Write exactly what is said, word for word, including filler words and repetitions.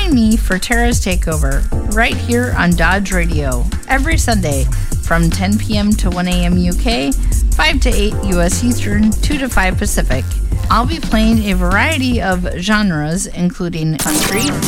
Join me for Tara's Takeover right here on Dodge Radio every Sunday from ten p.m. to one a.m. U K, five to eight U S Eastern, two to five Pacific. I'll be playing a variety of genres including country,